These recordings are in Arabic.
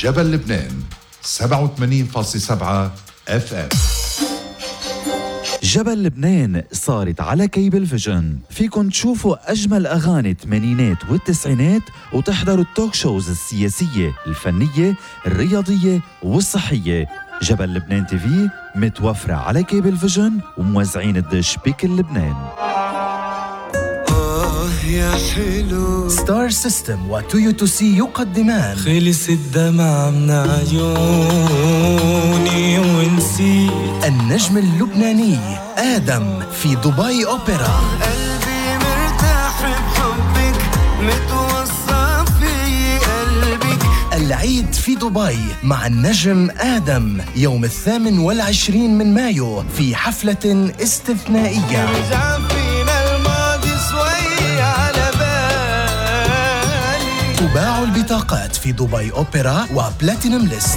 جبل لبنان 87.7 FM. جبل لبنان صارت على كيبل فيجن. فيكن تشوفوا أجمل أغاني الثمانينات والتسعينات وتحضروا التوك شوز السياسية، الفنية، الرياضية والصحية. جبل لبنان تي في متوفرة على كيبل فيجن وموزعين الدش بكل لبنان. يا حلو ستار سيستم وتويوتو سي يقدمان خلص الدمع من عيوني ونسيت النجم اللبناني آدم في دبي أوبرا. قلبي مرتاح بحبك متوصى في قلبك. العيد في دبي مع النجم آدم يوم 28 من مايو في حفلة استثنائية. تباع البطاقات في دبي أوبرا وبلاتينم ليست.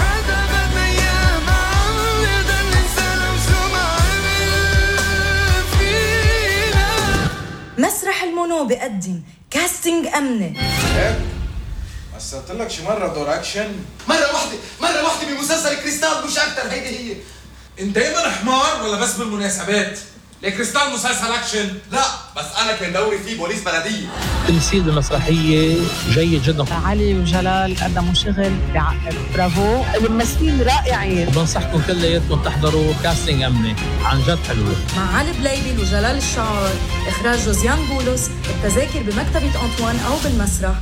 مسرح المونو بقدم كاستنج أمني. مثلت لك شي مرة دور أكشن؟ مرة واحدة بمسلسل كريستال مش أكتر. هيدي هي. أنت دايما حمار ولا بس بالمناسبات؟ كريستال مسلسل أكشن؟ لا بس أنا كان دوري فيه بوليس بلدية. التمثيل بالمسرحية جيد جدا. علي وجلال قدموا شغل بعقل. برافو، الممثلين رائعين. بنصحكم كلياتكم تحضروا كاستنج أمني، عن جد حلوة. مع علي بليبل وجلال الشعار، إخراج جوزيان بولس. التذاكر بمكتبة أنطوان أو بالمسرح.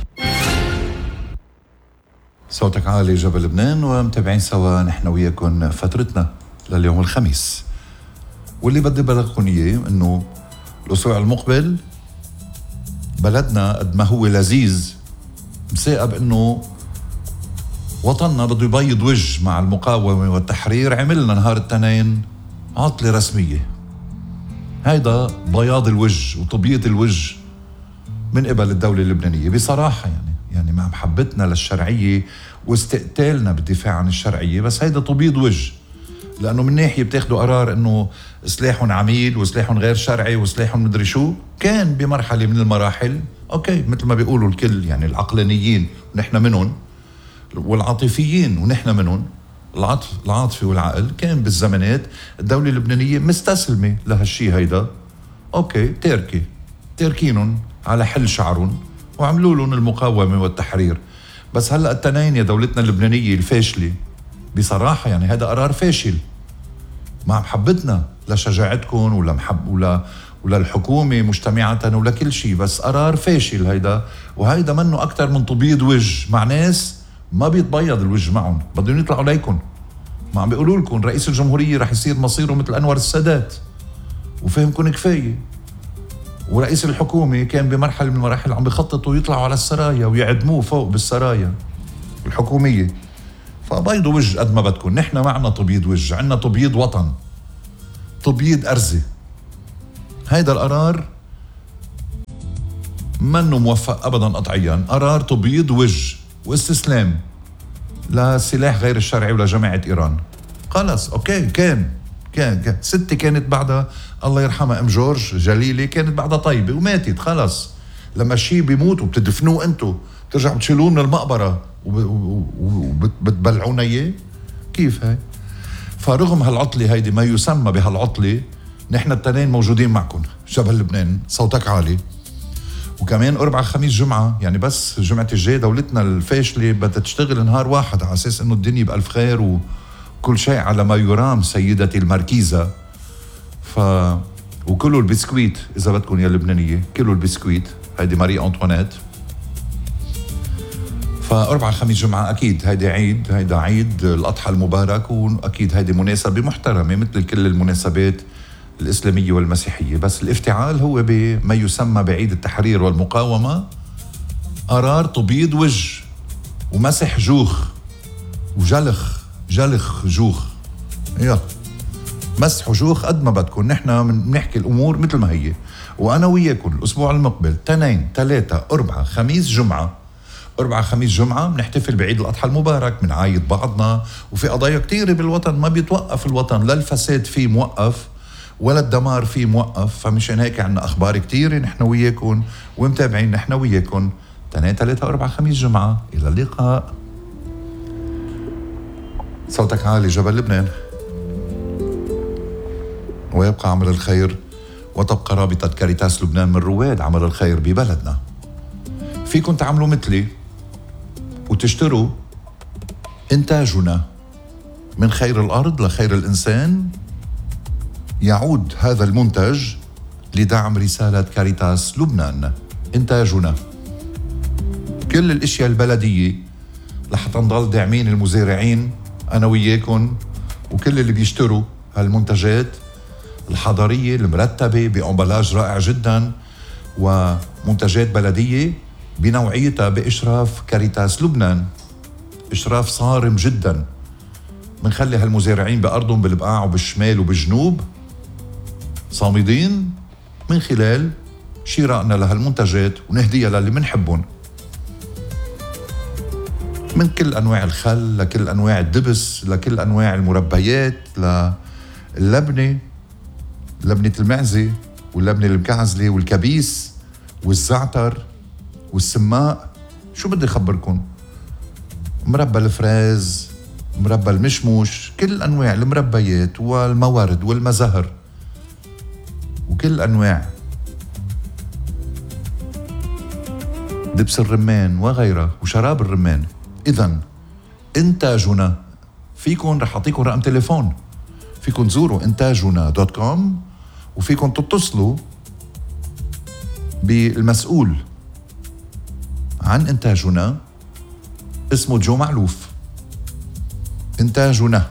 صوتك عالي جبل لبنان، ومتابعين سوا نحن وياكم فترتنا لليوم الخميس. واللي بدي بلغكم اياه انه الاسبوع المقبل بلدنا قد ما هو لذيذ مساقب انه وطننا بده يبيض وجه مع المقاومة والتحرير. عملنا نهار الاثنين عطلة رسمية. هيدا بياض الوجه وتبييض الوجه من قبل الدولة اللبنانية بصراحة، يعني مع محبتنا للشرعية واستقتالنا بالدفاع عن الشرعية، بس هيدا تبييض وجه. لأنه من ناحية بتاخدوا قرار أنه سلاحهم عميل وسلاحهم غير شرعي وسلاحهم مدري شو، كان بمرحلة من المراحل أوكي مثل ما بيقولوا الكل، يعني العقلانيين ونحن منهم والعاطفيين ونحن منهم، العاطفي والعقل، كان بالزمانات الدولة اللبنانية مستسلمة لهالشي هيدا. أوكي تاركينهم على حل شعرهم وعملوا لهم المقاومة والتحرير. بس هلأ التنين يا دولتنا اللبنانية الفاشلة بصراحة، يعني هذا قرار فاشل مع محبتنا لشجاعتكم ولا الحكومة مجتمعة ولا كل شيء، بس قرار فاشل هيدا. وهيدا منه أكتر من تبييض وجه مع ناس ما بيتبيض الوجه معهم، بدهم يطلعوا عليكم. ما عم بيقولوا لكم رئيس الجمهورية رح يصير مصيره مثل أنور السادات وفهمكم كفاية. ورئيس الحكومة كان بمرحلة من المراحل عم بيخططوا يطلعوا على السرايا ويعدموه فوق بالسرايا الحكومية. فبيضوا وجه قد ما بدكم. نحن معنا تبييض وجه، عنا تبييض وطن، تبييض أرزة. هيدا القرار منه موفق أبدا قطعيا. قرار تبييض وجه واستسلام لسلاح غير الشرعي ولجماعة إيران. خلص أوكي. كان ستة كانت بعدها الله يرحمها أم جورج جليلة، كانت بعدها طيبة وماتت. خلص لما الشي بيموت وبتدفنوه أنتو بترجعوا بتشيلوه من المقبرة وبتبلعونا إياه. كيف هاي؟ فرغم هالعطلة هيدي، ما يسمى بهالعطلة، نحن التنين موجودين معكم. جبل لبنان صوتك عالي. وكمان أربعة خميس جمعة، يعني بس جمعة الجاي دولتنا الفاشلة بدها تشتغل نهار واحد على أساس إنه الدنيا بألف خير وكل شيء على ما يرام سيدتي المركيزة. وكله البسكويت إذا بدكم يا لبنانية، كله البسكويت. هيدي ماري أنطوانيت. فأربعة خميس جمعة أكيد هيدا عيد الأضحى المبارك، وأكيد هيدي مناسبة محترمة مثل كل المناسبات الإسلامية والمسيحية. بس الافتعال هو بما يسمى بعيد التحرير والمقاومة. قرار تبييض وجه ومسح جوخ وجلخ جوخ. يلا مسحوا جوخ قد ما بدكم. نحن بنحكي الأمور مثل ما هي. وأنا وياكم الأسبوع المقبل تنين 3 4 خميس جمعة. 4 خميس جمعة بنحتفل بعيد الأضحى المبارك، بنعايد بعضنا، وفي قضايا كتيرة بالوطن ما بيتوقف الوطن، لا الفساد فيه موقف ولا الدمار فيه موقف. فمشان هيك عنا أخبار كتيرة نحن وياكم ومتابعين نحن وياكم. 2 3 4 5 جمعة. إلى اللقاء. صوتك عالي جبل لبنان. ويبقى عمل الخير وتبقى رابطة كاريتاس لبنان من رواد عمل الخير ببلدنا. فيكن تعملوا مثلي وتشتروا إنتاجنا من خير الأرض لخير الإنسان. يعود هذا المنتج لدعم رسالة كاريتاس لبنان. إنتاجنا كل الاشياء البلدية لحتى نضل داعمين المزارعين أنا وياكم وكل اللي بيشتروا هالمنتجات الحضارية المرتبة بأمبلاج رائع جدا ومنتجات بلدية بنوعيتها بإشراف كاريتاس لبنان. إشراف صارم جدا. منخلي هالمزارعين بأرضهم بالبقاع وبالشمال وبالجنوب صامدين من خلال شرائنا لهالمنتجات ونهديها للي منحبهم، من كل أنواع الخل لكل أنواع الدبس لكل أنواع المربيات للبنة، لبنة المعزة واللبنة المكعزلة والكبيس والزعتر والسماء. شو بدي أخبركم؟ مربى الفراز، مربى المشموش، كل أنواع المربيات والموارد والمزهر وكل أنواع دبس الرمان وغيرها وشراب الرمان. إذن إنتاجنا فيكن رح أعطيكم رقم تليفون، فيكن تزوروا إنتاجنا.com وفيكن تتصلوا بالمسؤول عن إنتاجنا اسمه جو معلوف. إنتاجنا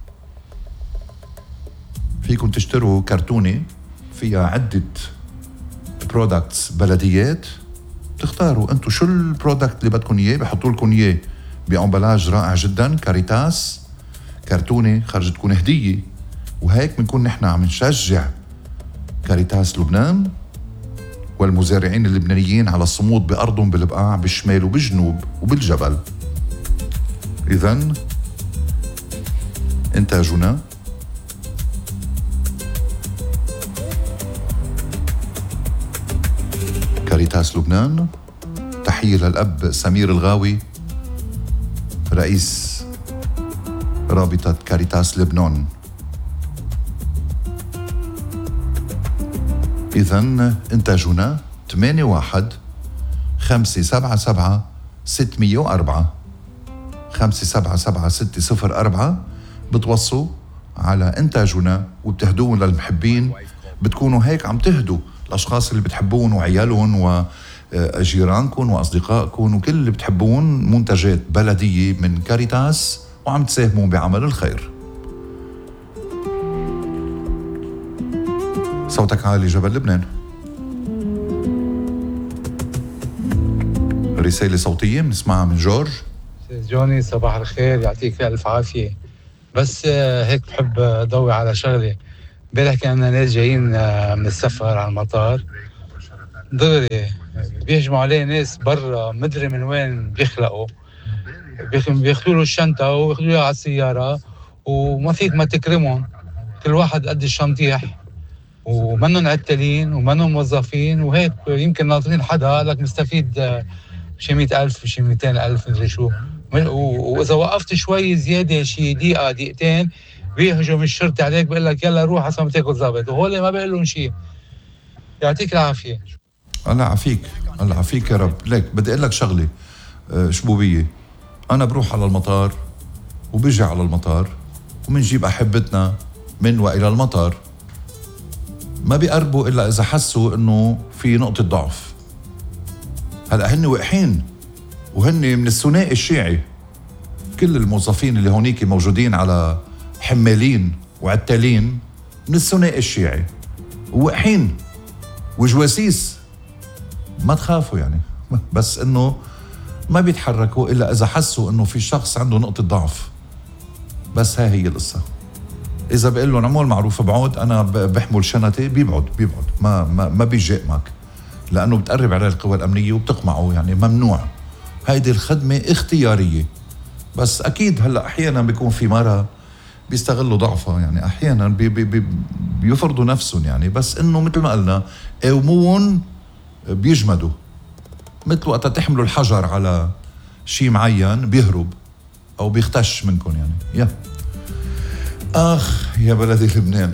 فيكن تشتروا كرتونة فيها عدة برودكتس بلديات، تختاروا انتو شو البرودكت اللي بدكم اياه، بحطوا لكم اياه بأمبلاج رائع جدا كاريتاس، كرتونة خرجتكم هدية. وهيك بنكون نحن عم نشجع كاريتاس لبنان والمزارعين اللبنانيين على الصمود بأرضهم بالبقاع بالشمال وبالجنوب وبالجبل. إذن إنتاجنا كاريتاس لبنان. تحية للأب سمير الغاوي رئيس رابطة كاريتاس لبنان. إذن إنتاجنا 81-577-604 577-604. بتوصوا على إنتاجنا وبتهدون للمحبين. بتكونوا هيك عم تهدوا الأشخاص اللي بتحبون وعيالهم وجيرانكم وأصدقائكم وكل اللي بتحبون منتجات بلدية من كاريتاس وعم تساهموا بعمل الخير. صوتك عالي جبل لبنان. رسالة صوتية بنسمعها من جورج. جوني صباح الخير، يعطيك ألف عافية. بس هيك بحب أضوي على شغلة. امبارح كنا ناس جايين من السفر على المطار، دغري بيهجموا عليه ناس برا مدري من وين بيخلقوا، بياخذوا له الشنطة وياخذوها على السيارة وما فيك ما تكرمهم. كل واحد قد الشنطيح ومنهم عتلين ومنهم موظفين وهيك يمكن ناطرين حدا لك مستفيد شي 100,000 شي 200,000 مدري شو. وإذا وقفت شوي زيادة شي دقيقة دقيقتين بيهجم الشرطي عليك بيقول لك يلا روح حسب ما تاكل ضابط، وهول ما بيقول لهم شيء. يعطيك العافية. الله يعافيك، الله يعافيك يا رب. ليك بدي أقول لك شغلة شبوبية. أنا بروح على المطار وبيجي على المطار ومنجيب أحبتنا من وإلى المطار، ما بيقربوا إلا إذا حسوا إنه في نقطة ضعف. هلأ هن وقحين وهن من الثنائي الشيعي. كل الموظفين اللي هونيك موجودين على حمالين وعتالين من الثنائي الشيعي ووقحين وجواسيس. ما تخافوا يعني، بس إنه ما بيتحركوا إلا إذا حسوا إنه في شخص عنده نقطة ضعف. بس هاي هي القصة. إذا بقول لهم عمول معروف بعود، أنا بحمل شنطتي، بيبعد ما بيجي معك، لأنه بتقرب عليه القوى الأمنية وبتقمعه. يعني ممنوع. هيدي الخدمة اختيارية. بس أكيد هلأ أحيانا بيكون في مرة بيستغلوا ضعفها، يعني أحيانا بيفرضوا نفسهم يعني. بس إنه مثل ما قلنا قومون بيجمدوا، مثل وقت تحملوا الحجر على شيء معين بيهرب. أو بيختش منكم يعني. يا يا بلدي لبنان،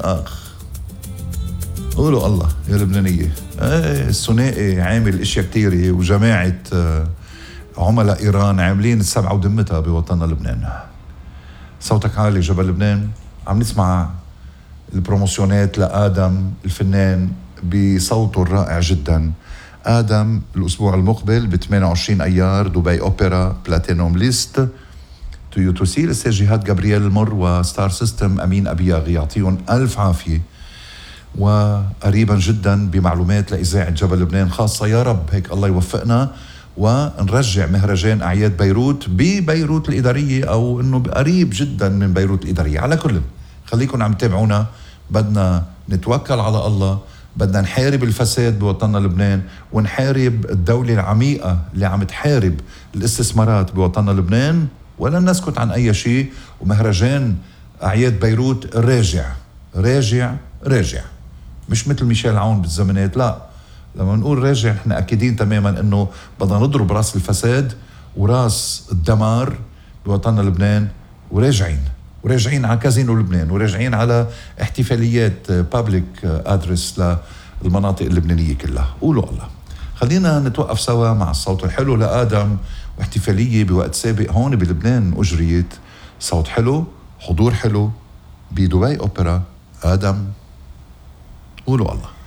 قولوا الله يا لبنانية. الثنائي عامل اشياء كتيرة، وجماعة عملاء إيران عاملين السبعة ودمتها بوطننا لبنان. صوتك عالي جبل لبنان. عم نسمع البروموشنات لآدم الفنان بصوته الرائع جدا. آدم الأسبوع المقبل ب 28 أيار دبي أوبرا بلاتينوم ليست. تويوتوسيل السيد جهاد جابرييل المر وستار سيستم أمين أبياغي يعطيهم ألف عافية. وقريبا جدا بمعلومات لإذاعة جبل لبنان خاصة، يا رب هيك الله يوفقنا ونرجع مهرجان أعياد بيروت ببيروت الإدارية، أو إنه قريب جدا من بيروت الإدارية. على كل خليكم عم تتابعونا، بدنا نتوكل على الله، بدنا نحارب الفساد بوطننا لبنان، ونحارب الدولة العميقة اللي عم تحارب الاستثمارات بوطننا لبنان، ولن نسكت عن أي شيء. ومهرجان أعياد بيروت راجع راجع راجع، مش مثل ميشيل عون بالزمانات، لا. لما نقول راجع نحن أكيدين تماما أنه بدنا نضرب راس الفساد وراس الدمار بوطننا لبنان، وراجعين على كازينو لبنان، وراجعين على احتفاليات بابليك ادرس للمناطق اللبنانية كلها. قولوا الله. خلينا نتوقف سوا مع الصوت الحلو لآدم، واحتفالية بوقت سابق هون بلبنان أجريت، صوت حلو، حضور حلو بدبي أوبرا. آدم، قولوا الله.